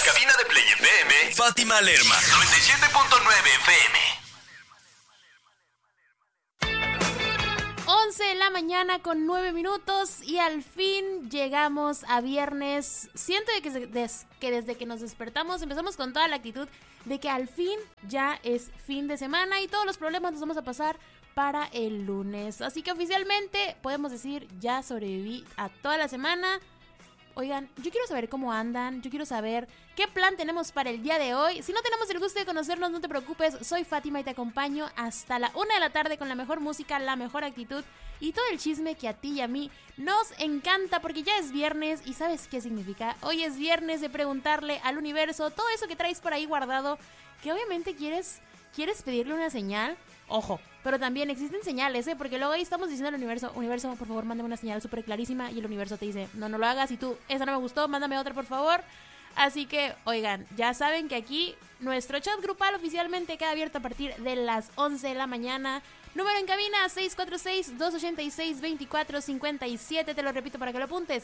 cabina de Play FM, Fátima Lerma, 97.9 FM. 11 de la mañana con 9 minutos y al fin llegamos a viernes. Siento que desde que nos despertamos empezamos con toda la actitud de que al fin ya es fin de semana y todos los problemas nos vamos a pasar para el lunes. Así que oficialmente podemos decir ya sobreviví a toda la semana. Oigan, yo quiero saber cómo andan, yo quiero saber qué plan tenemos para el día de hoy. Si no tenemos el gusto de conocernos, no te preocupes, soy Fátima y te acompaño hasta la 1 de la tarde con la mejor música, la mejor actitud y todo el chisme que a ti y a mí nos encanta porque ya es viernes y ¿sabes qué significa? Hoy es viernes de preguntarle al universo todo eso que traes por ahí guardado, que obviamente quieres pedirle una señal. Ojo, pero también existen señales, porque luego ahí estamos diciendo al universo, por favor, mándame una señal súper clarísima y el universo te dice, no lo hagas y tú, esa no me gustó, mándame otra, por favor. Así que, oigan, ya saben que aquí nuestro chat grupal oficialmente queda abierto a partir de las 11 de la mañana. Número en cabina 646-286-2457. Te lo repito para que lo apuntes.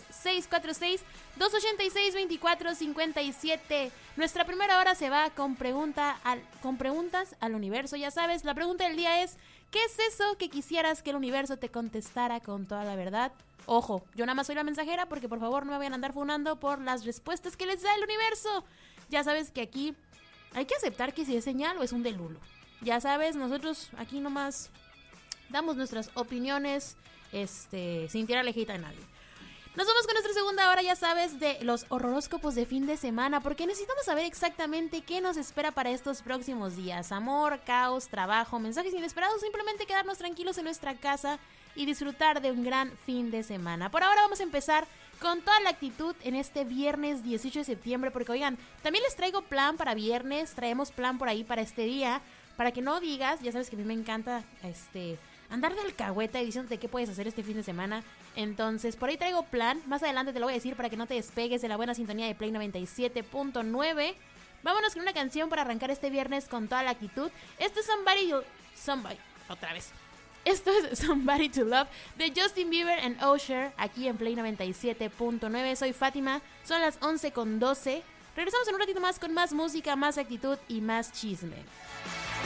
646-286-2457. Nuestra primera hora se va con preguntas al universo. Ya sabes, la pregunta del día es: ¿qué es eso que quisieras que el universo te contestara con toda la verdad? Ojo, yo nada más soy la mensajera porque por favor no me vayan a andar funando por las respuestas que les da el universo. Ya sabes que aquí hay que aceptar que si es señal o es un delulo. Ya sabes, nosotros aquí nomás damos nuestras opiniones sin tirarle hate a nadie. Nos vamos con nuestra segunda hora, ya sabes, de los horóscopos de fin de semana, porque necesitamos saber exactamente qué nos espera para estos próximos días. Amor, caos, trabajo, mensajes inesperados, simplemente quedarnos tranquilos en nuestra casa y disfrutar de un gran fin de semana. Por ahora vamos a empezar con toda la actitud en este viernes 18 de septiembre, porque oigan, también les traigo plan para viernes, traemos plan por ahí para este día, para que no digas, ya sabes que a mí me encanta andar de alcahueta y diciéndote qué puedes hacer este fin de semana. Entonces, por ahí traigo plan, más adelante te lo voy a decir para que no te despegues de la buena sintonía de Play 97.9. Vámonos con una canción para arrancar este viernes con toda la actitud. Esto es Somebody to Love de Justin Bieber and Usher aquí en Play 97.9. Soy Fátima, son las 11:12. Regresamos en un ratito más con más música, más actitud y más chisme.